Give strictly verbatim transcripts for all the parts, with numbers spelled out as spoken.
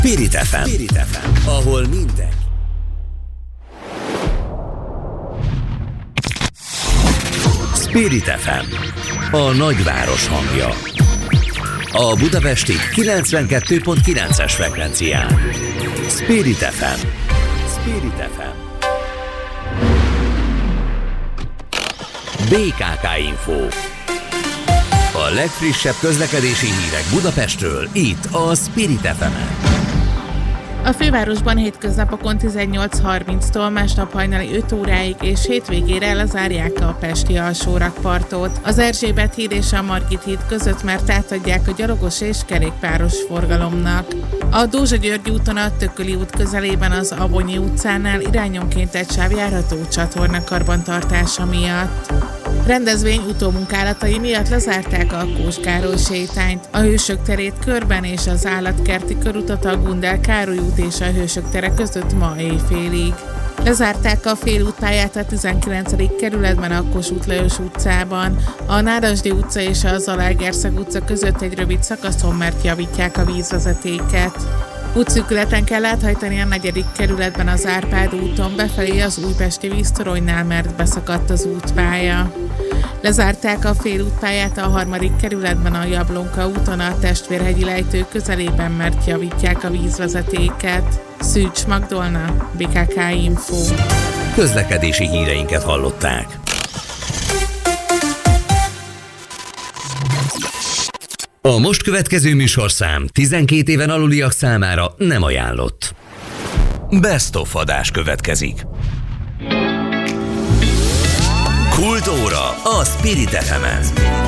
Spirit ef em, Spirit ef em, ahol minden. Spirit ef em, a nagyváros hangja. A budapesti kilencvenkettő pont kilences frekvencián. Spirit ef em. Spirit ef em. bé ká ká Info. A legfrissebb közlekedési hírek Budapestről, itt a Spirit ef emen. A fővárosban hétköznapokon tizennyolc harminctól, másnap hajnali öt óráig és hétvégére lezárják a pesti alsórakpartot. Az Erzsébet híd és a Margit híd között mert átadják a gyalogos és kerékpáros forgalomnak. A Dózsa-György úton a Tököli út közelében az Abonyi utcánál irányonként egy sáv járható csatorna karbantartása miatt. Rendezvény utómunkálatai miatt lezárták a Kós Károly sétányt, a Hősök terét körben és az Állatkerti körutat a Gundel Károly út és a Hősök tere között ma éjfélig. Lezárták a félútpályát a tizenkilencedik kerületben a Kossuth Lajos utcában, a Nádasdy utca és a Zalaegerszeg utca között egy rövid szakaszon, mert javítják a vízvezetéket. Útszűkületen kell áthajtani a negyedik kerületben az Árpád úton befelé az újpesti víztoronynál, mert beszakadt az útpálya. Lezárták a félútpályát a harmadik kerületben a Jablonka úton a Testvérhegyi lejtő közelében, mert javítják a vízvezetéket. Szűcs Magdolna, bé ká ká Info. Közlekedési híreinket hallották. A most következő műsorszám tizenkét éven aluliak számára nem ajánlott. Best of adás következik. Kultóra a Spirit ef emen.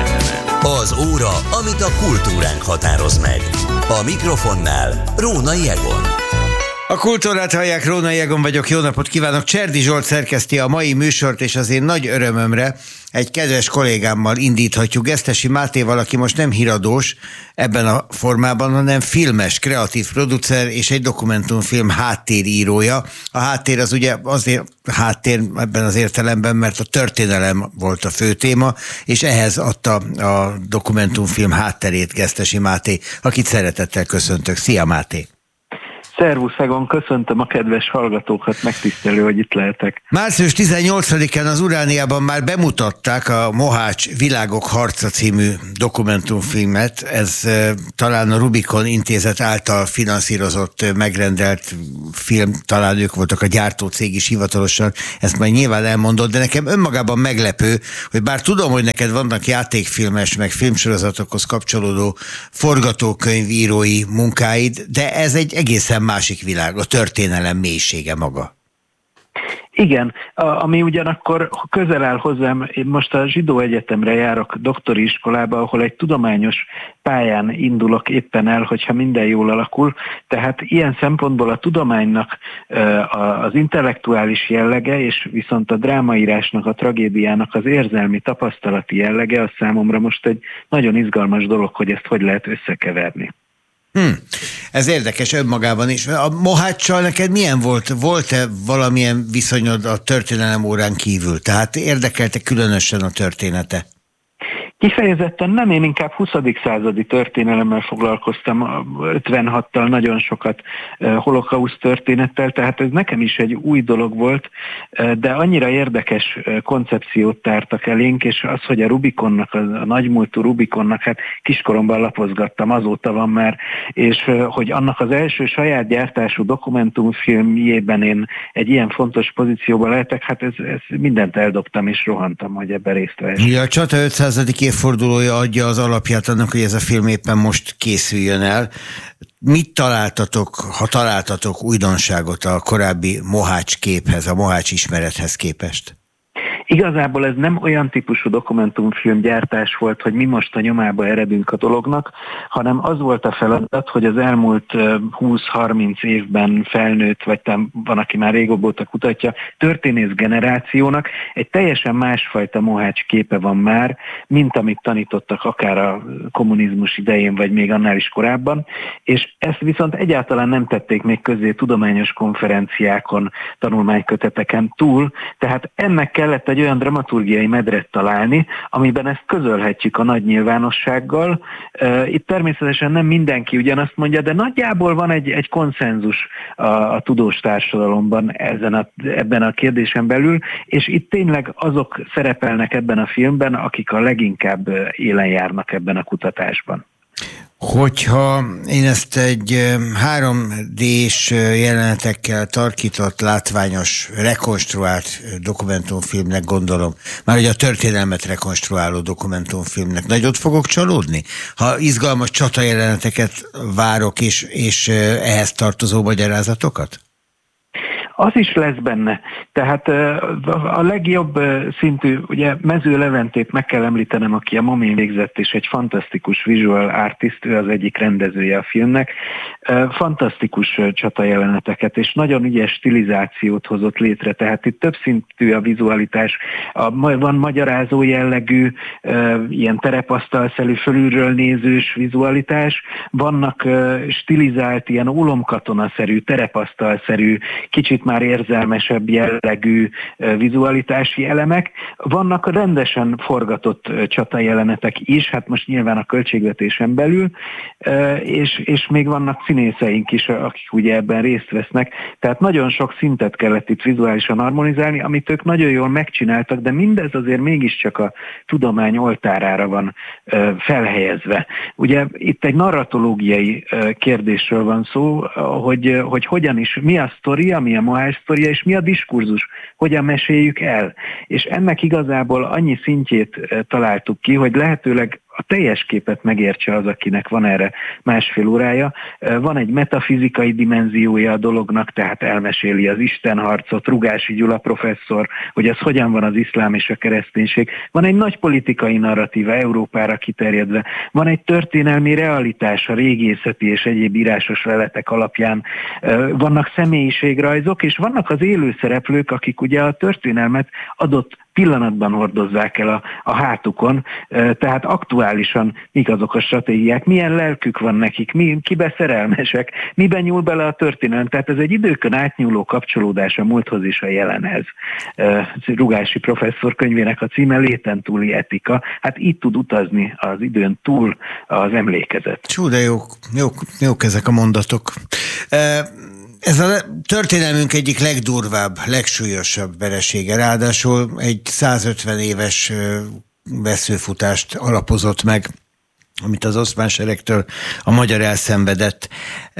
Az óra, amit a kultúránk határoz meg. A mikrofonnál Rónai Egon. A Kultúrát hallják, Rónai Egon vagyok, jó napot kívánok! Cserdi Zsolt szerkeszti a mai műsort, és az én nagy örömömre egy kedves kollégámmal indíthatjuk, Gesztesi Mátéval, aki most nem híradós ebben a formában, hanem filmes, kreatív producer és egy dokumentumfilm háttérírója. A háttér az ugye azért háttér ebben az értelemben, mert a történelem volt a fő téma, és ehhez adta a dokumentumfilm hátterét Gesztesi Máté, akit szeretettel köszöntök. Szia, Máté! Szervusz, Egon, köszöntöm a kedves hallgatókat, megtisztelő, hogy itt lehetek. március tizennyolcadikán az Urániában már bemutatták a Mohács Világok harca című dokumentumfilmet. Ez e, talán a Rubikon Intézet által finanszírozott, megrendelt film, talán ők voltak a gyártócég is hivatalosan, ezt majd nyilván elmondod, de nekem önmagában meglepő, hogy bár tudom, hogy neked vannak játékfilmes, meg filmsorozatokhoz kapcsolódó forgatókönyvírói munkáid, de ez egy egészen másik világ, a történelem mélysége maga. Igen, a, ami ugyanakkor közel áll hozzám, én most a Zsidó Egyetemre járok doktori iskolába, ahol egy tudományos pályán indulok éppen el, hogyha minden jól alakul, tehát ilyen szempontból a tudománynak az intellektuális jellege, és viszont a drámaírásnak, a tragédiának az érzelmi tapasztalati jellege, az számomra most egy nagyon izgalmas dolog, hogy ezt hogy lehet összekeverni. Hmm. Ez érdekes önmagában is. A Moháccsal neked milyen volt? Volt-e valamilyen viszonyod a történelem órán kívül? Tehát érdekelte különösen a története? Kifejezetten nem, én inkább huszadik századi történelemmel foglalkoztam, ötvenhattal nagyon sokat holokauszt történettel, tehát ez nekem is egy új dolog volt, de annyira érdekes koncepciót tártak elénk, és az, hogy a Rubikonnak, a nagymúltú Rubikonnak, hát kiskoromban lapozgattam, azóta van már, és hogy annak az első saját gyártású dokumentumfilmjében én egy ilyen fontos pozícióban lehetek, hát ez, ez mindent eldobtam és rohantam, hogy ebben részt vehessek. Ja, a csata ötszázadik évfordulója adja az alapját annak, hogy ez a film éppen most készüljön el. Mit találtatok, ha találtatok újdonságot a korábbi Mohács képhez, a Mohács ismerethez képest? Igazából ez nem olyan típusú dokumentumfilm gyártás volt, hogy mi most a nyomába eredünk a dolognak, hanem az volt a feladat, hogy az elmúlt húsz-harminc évben felnőtt, vagy van, aki már régóbb óta kutatja, történész generációnak egy teljesen másfajta Mohács képe van már, mint amit tanítottak akár a kommunizmus idején, vagy még annál is korábban, és ezt viszont egyáltalán nem tették még közzé tudományos konferenciákon, tanulmányköteteken túl, tehát ennek kellett egy egy olyan dramaturgiai medret találni, amiben ezt közölhetjük a nagy nyilvánossággal. Itt természetesen nem mindenki ugyanazt mondja, de nagyjából van egy, egy konszenzus a, a tudós társadalomban ezen a, ebben a kérdésen belül, és itt tényleg azok szerepelnek ebben a filmben, akik a leginkább élen járnak ebben a kutatásban. Hogyha én ezt egy három dés jelenetekkel tarkított, látványos, rekonstruált dokumentumfilmnek gondolom, már ugye a történelmet rekonstruáló dokumentumfilmnek, nagyot fogok csalódni? Ha izgalmas csatajeleneteket várok, és, és ehhez tartozó magyarázatokat? Az is lesz benne. Tehát a legjobb szintű, ugye Mező Leventét meg kell említenem, aki a Momén végzett, és egy fantasztikus visual artist, ő az egyik rendezője a filmnek. Fantasztikus csatajeleneteket, és nagyon ügyes stilizációt hozott létre, tehát itt több szintű a vizualitás. Van magyarázó jellegű, ilyen terepasztalszerű, fölülről nézős vizualitás, vannak stilizált, ilyen ulomkatonaszerű, terepasztalszerű, kicsit már érzelmesebb jellegű vizualitási elemek. Vannak rendesen forgatott csatajelenetek is, hát most nyilván a költségvetésen belül, és, és még vannak színészeink is, akik ugye ebben részt vesznek. Tehát nagyon sok szintet kellett itt vizuálisan harmonizálni, amit ők nagyon jól megcsináltak, de mindez azért mégiscsak a tudomány oltárára van felhelyezve. Ugye itt egy narratológiai kérdésről van szó, hogy, hogy hogyan is, mi a sztoria, mi a morális sztoria, és mi a diskurzus, hogyan meséljük el. És ennek igazából annyi szintjét találtuk ki, hogy lehetőleg a teljes képet megértse az, akinek van erre másfél órája. Van egy metafizikai dimenziója a dolognak, tehát elmeséli az istenharcot, Rugási Gyula professzor, hogy az hogyan van az iszlám és a kereszténység. Van egy nagy politikai narratíva Európára kiterjedve. Van egy történelmi realitás a régészeti és egyéb írásos leletek alapján. Vannak személyiségrajzok, és vannak az élő szereplők, akik ugye a történelmet adott pillanatban hordozzák el a, a hátukon, tehát aktuálisan mik azok a stratégiák, milyen lelkük van nekik, mi, kibe szerelmesek, miben nyúl bele a történelem. Tehát ez egy időkön átnyúló kapcsolódás a múlthoz és a jelenhez. Rugási professzor könyvének a címe Léten túli etika. Hát így tud utazni az időn túl az emlékezet. Csú, de jók, jók, jók ezek a mondatok. Ez a történelmünk egyik legdurvább, legsúlyosabb veresége. Ráadásul egy százötven éves veszőfutást alapozott meg, amit az oszmán seregtől a magyar elszenvedett.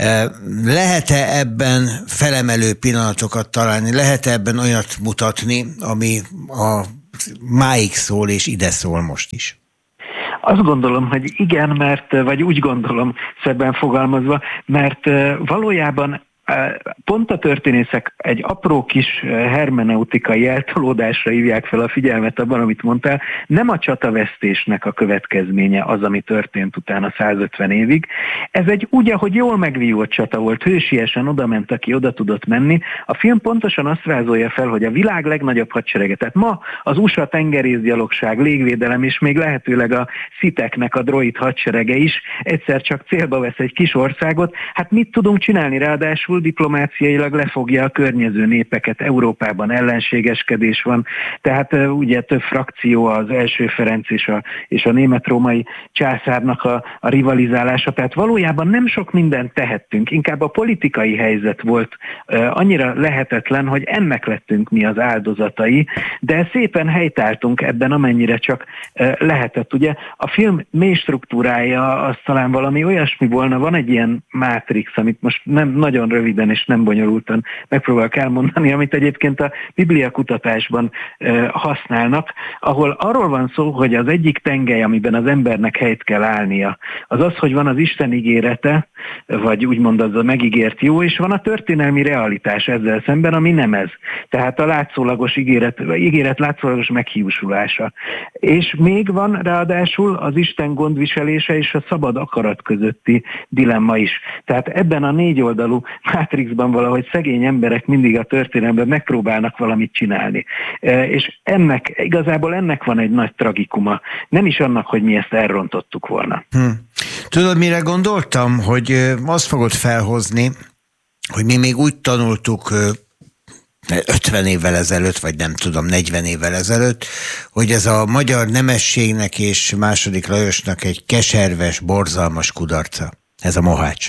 Lehet-e ebben felemelő pillanatokat találni? Lehet-e ebben olyat mutatni, ami a máig szól és ide szól most is? Azt gondolom, hogy igen, mert, vagy úgy gondolom szebben fogalmazva, mert valójában pont a történészek egy apró kis hermeneutikai eltolódásra hívják fel a figyelmet abban, amit mondtál. Nem a csatavesztésnek a következménye az, ami történt utána százötven évig. Ez egy úgy, ahogy jól megvívott csata volt, hősiesen oda ment, aki oda tudott menni. A film pontosan azt vázolja fel, hogy a világ legnagyobb hadserege, tehát ma az u es á tengerészgyalogság, légvédelem és még lehetőleg a sziteknek a droid hadserege is egyszer csak célba vesz egy kis országot. Hát mit tudunk csinálni? Ráadásul diplomáciailag lefogja a környező népeket, Európában ellenségeskedés van, tehát ugye több frakció, az első Ferenc és a, és a német-római császárnak a, a rivalizálása, tehát valójában nem sok mindent tehettünk, inkább a politikai helyzet volt uh, annyira lehetetlen, hogy ennek lettünk mi az áldozatai, de szépen helytáltunk ebben, amennyire csak uh, lehetett. Ugye a film mély struktúrája az talán valami olyasmi volna, van egy ilyen mátrix, amit most nem nagyon rövid és nem bonyolultan megpróbálok elmondani, amit egyébként a Biblia kutatásban e, használnak, ahol arról van szó, hogy az egyik tengely, amiben az embernek helyt kell állnia, az az, hogy van az Isten ígérete, vagy úgymond az a megígért jó, és van a történelmi realitás ezzel szemben, ami nem ez. Tehát a látszólagos ígéret, ígéret látszólagos meghiúsulása. És még van ráadásul az Isten gondviselése és a szabad akarat közötti dilemma is. Tehát ebben a négy oldalú Matrixban valahogy szegény emberek mindig a történelemben megpróbálnak valamit csinálni. És ennek, igazából ennek van egy nagy tragikuma. Nem is annak, hogy mi ezt elrontottuk volna. Hm. Tudod, mire gondoltam? Hogy azt fogod felhozni, hogy mi még úgy tanultuk ötven évvel ezelőtt, vagy nem tudom, negyven évvel ezelőtt, hogy ez a magyar nemességnek és második Lajosnak egy keserves, borzalmas kudarca. Ez a Mohács.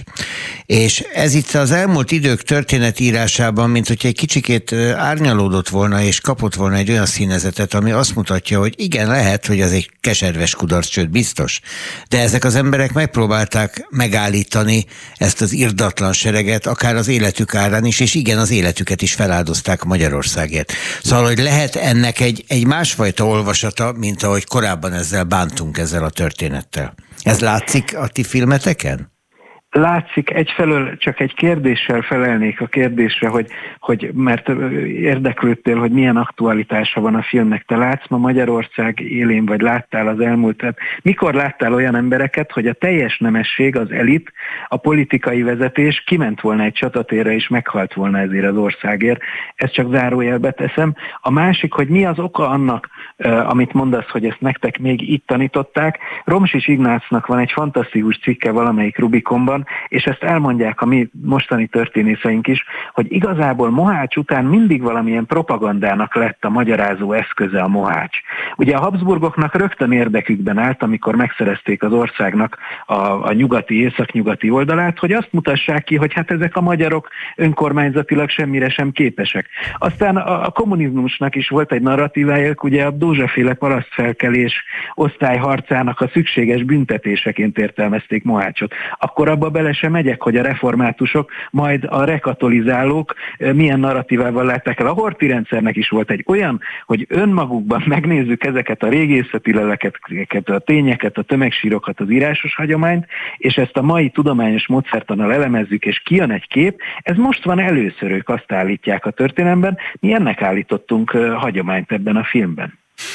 És ez itt az elmúlt idők történetírásában, mint hogyha egy kicsikét árnyalódott volna, és kapott volna egy olyan színezetet, ami azt mutatja, hogy igen, lehet, hogy ez egy keserves kudarc, sőt biztos. De ezek az emberek megpróbálták megállítani ezt az irdatlan sereget, akár az életük árán is, és igen, az életüket is feláldozták Magyarországért. Szóval, hogy lehet ennek egy, egy másfajta olvasata, mint ahogy korábban ezzel bántunk, ezzel a történettel. Ez látszik a ti filmeteken? Látszik, egyfelől csak egy kérdéssel felelnék a kérdésre, hogy, hogy mert érdeklődtél, hogy milyen aktualitása van a filmnek. Te látsz ma Magyarország élén, vagy láttál az elmúlt, tehát mikor láttál olyan embereket, hogy a teljes nemesség, az elit, a politikai vezetés kiment volna egy csatatérre és meghalt volna ezért az országért. Ezt csak zárójelbe teszem. A másik, hogy mi az oka annak, amit mondasz, hogy ezt nektek még itt tanították. Romsics Ignácnak van egy fantasztikus cikke valamelyik Rubikonban, és ezt elmondják a mi mostani történészeink is, hogy igazából Mohács után mindig valamilyen propagandának lett a magyarázó eszköze a Mohács. Ugye a Habsburgoknak rögtön érdekükben állt, amikor megszerezték az országnak a, a nyugati, északnyugati oldalát, hogy azt mutassák ki, hogy hát ezek a magyarok önkormányzatilag semmire sem képesek. Aztán a, a kommunizmusnak is volt egy narratívájuk, ugye a Dózsa-féle parasztfelkelés osztályharcának a szükséges büntetéseként értelmezték Mohácsot. Akkor abba bele sem megyek, hogy a reformátusok, majd a rekatolizálók milyen narratívával látták el. A Horthy rendszernek is volt egy olyan, hogy önmagukban megnézzük ezeket a régészeti leleket, a tényeket, a tömegsírokat, az írásos hagyományt, és ezt a mai tudományos módszertannal elemezzük, és kijön egy kép. Ez most van először, ők azt állítják a történelemben, mi ennek állítottunk hagyományt ebben a filmben.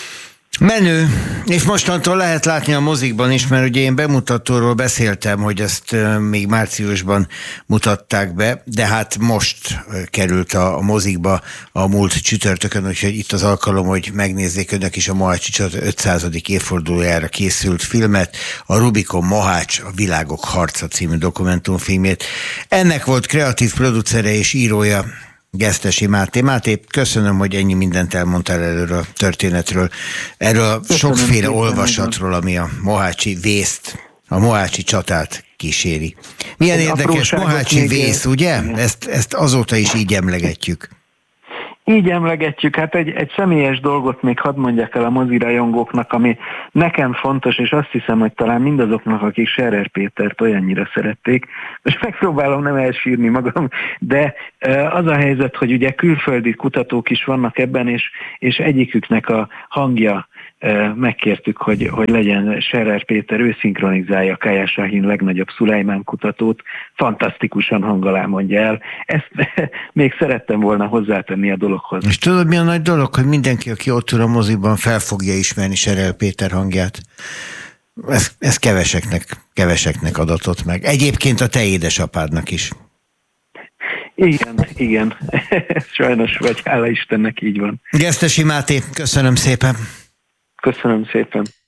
Menő, és mostantól lehet látni a mozikban is, mert ugye én bemutatóról beszéltem, hogy ezt még márciusban mutatták be, de hát most került a mozikba a múlt csütörtökön, úgyhogy itt az alkalom, hogy megnézzék önök is a Mohácsi csata ötszázadik évfordulójára készült filmet, a Rubikon Mohács, a Világok harca című dokumentumfilmét. Ennek volt kreatív producere és írója Gesztesi Máté. Máté, köszönöm, hogy ennyi mindent elmondtál erről a történetről, erről a köszönöm, sokféle olvasatról, ami a mohácsi vészt, a mohácsi csatát kíséri. Milyen egy érdekes Mohácsi vész, ugye? Ezt, ezt azóta is így emlegetjük. Így emlegetjük, hát egy, egy személyes dolgot még hadd mondjak el a mozirajongóknak, ami nekem fontos, és azt hiszem, hogy talán mindazoknak, akik Scherer Pétert olyannyira szerették, és megpróbálom nem elsírni magam, de az a helyzet, hogy ugye külföldi kutatók is vannak ebben, és, és egyiküknek a hangja megkértük, hogy, hogy legyen Scherer Péter, ő szinkronizálja Kája Sahin legnagyobb Szulejmán kutatót, fantasztikusan hangolá mondja el. Ezt még szerettem volna hozzátenni a dologhoz. És tudod, mi a nagy dolog, hogy mindenki, aki ott ül a moziban, fel fogja ismerni Scherer Péter hangját? Ez, ez keveseknek, keveseknek adatott meg. Egyébként a te édesapádnak is. Igen, igen. Sajnos, vagy hála Istennek így van. Gesztesi Máté, köszönöm szépen. Köszönöm szépen.